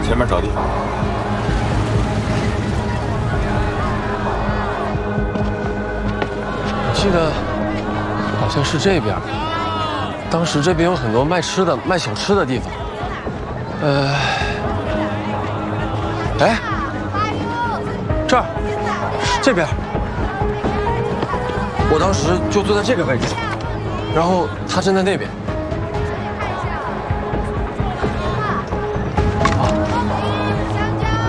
前面找地方。 我记得好像是这边。当时这边有很多卖吃的、卖小吃的地方。哎，这儿，这边。我当时就坐在这个位置，然后他站在那边。